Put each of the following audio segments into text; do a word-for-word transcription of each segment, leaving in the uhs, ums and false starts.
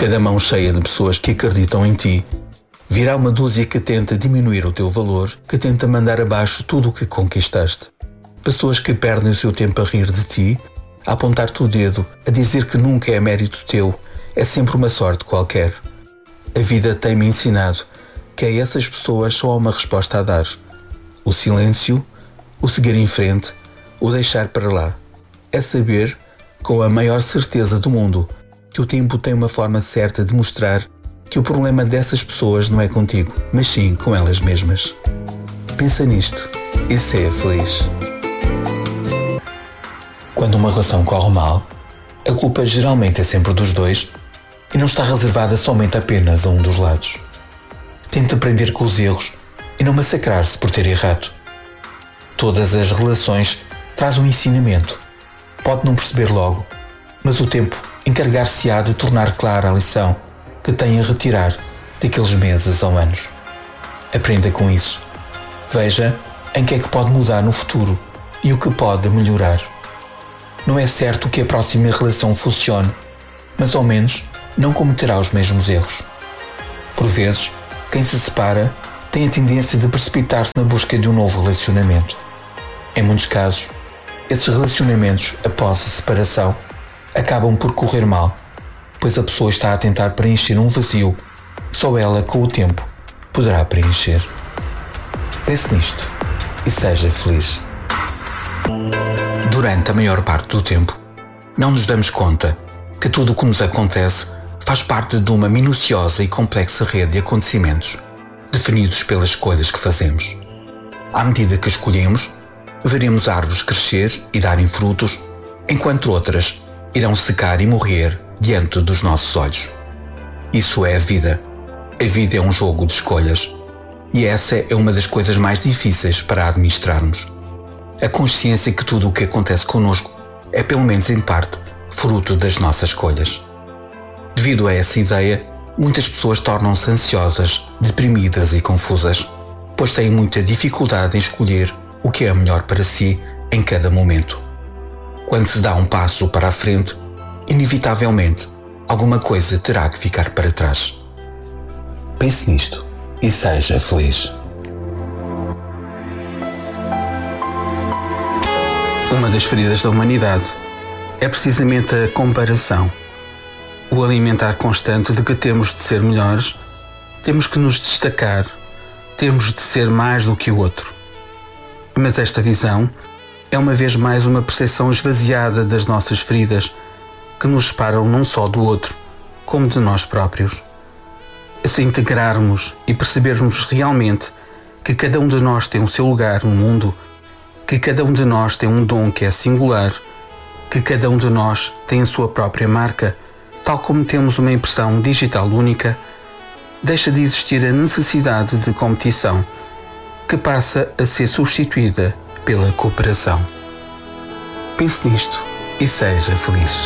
cada mão cheia de pessoas que acreditam em ti, virá uma dúzia que tenta diminuir o teu valor, que tenta mandar abaixo tudo o que conquistaste. Pessoas que perdem o seu tempo a rir de ti, a apontar-te o dedo, a dizer que nunca é mérito teu, é sempre uma sorte qualquer. A vida tem-me ensinado que a essas pessoas só há uma resposta a dar: o silêncio, o seguir em frente, o deixar para lá. É saber, com a maior certeza do mundo, que o tempo tem uma forma certa de mostrar que o problema dessas pessoas não é contigo, mas sim com elas mesmas. Pensa nisto e seja feliz. Quando uma relação corre mal, a culpa geralmente é sempre dos dois e não está reservada somente apenas a um dos lados. Tente aprender com os erros e não massacrar-se por ter errado. Todas as relações trazem um ensinamento. Pode não perceber logo, mas o tempo encarregar-se-á de tornar clara a lição que tem a retirar daqueles meses ou anos. Aprenda com isso. Veja em que é que pode mudar no futuro e o que pode melhorar. Não é certo que a próxima relação funcione, mas ao menos não cometerá os mesmos erros. Por vezes, quem se separa tem a tendência de precipitar-se na busca de um novo relacionamento. Em muitos casos, esses relacionamentos, após a separação, acabam por correr mal, pois a pessoa está a tentar preencher um vazio que só ela, com o tempo, poderá preencher. Pense nisto e seja feliz. Durante a maior parte do tempo, não nos damos conta que tudo o que nos acontece faz parte de uma minuciosa e complexa rede de acontecimentos, definidos pelas escolhas que fazemos. À medida que escolhemos, veremos árvores crescer e darem frutos, enquanto outras irão secar e morrer diante dos nossos olhos. Isso é a vida. A vida é um jogo de escolhas, e essa é uma das coisas mais difíceis para administrarmos. A consciência que tudo o que acontece connosco é, pelo menos em parte, fruto das nossas escolhas. Devido a essa ideia, muitas pessoas tornam-se ansiosas, deprimidas e confusas, pois têm muita dificuldade em escolher o que é melhor para si em cada momento. Quando se dá um passo para a frente, inevitavelmente, alguma coisa terá que ficar para trás. Pense nisto e seja feliz. Uma das feridas da humanidade é precisamente a comparação. O alimentar constante de que temos de ser melhores, temos que nos destacar, temos de ser mais do que o outro. Mas esta visão é uma vez mais uma percepção esvaziada das nossas feridas, que nos separam não só do outro, como de nós próprios. Se integrarmos e percebermos realmente que cada um de nós tem o seu lugar no mundo, que cada um de nós tem um dom que é singular, que cada um de nós tem a sua própria marca, tal como temos uma impressão digital única, deixa de existir a necessidade de competição, que passa a ser substituída pela cooperação. Pense nisto e seja feliz.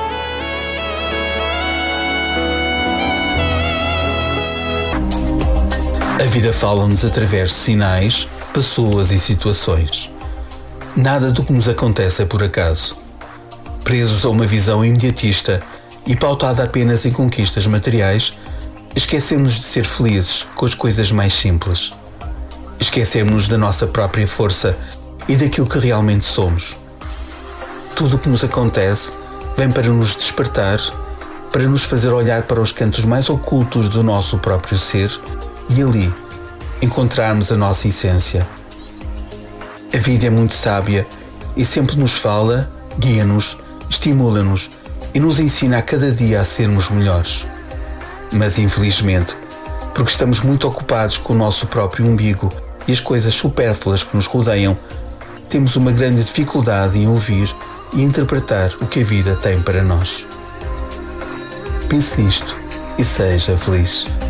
A vida fala-nos através de sinais, pessoas e situações. Nada do que nos acontece é por acaso. Presos a uma visão imediatista e pautada apenas em conquistas materiais, esquecemos de ser felizes com as coisas mais simples. Esquecemos da nossa própria força e daquilo que realmente somos. Tudo o que nos acontece vem para nos despertar, para nos fazer olhar para os cantos mais ocultos do nosso próprio ser e ali encontrarmos a nossa essência. A vida é muito sábia e sempre nos fala, guia-nos, estimula-nos e nos ensina a cada dia a sermos melhores. Mas infelizmente, porque estamos muito ocupados com o nosso próprio umbigo e as coisas supérfluas que nos rodeiam, temos uma grande dificuldade em ouvir e interpretar o que a vida tem para nós. Pense nisto e seja feliz.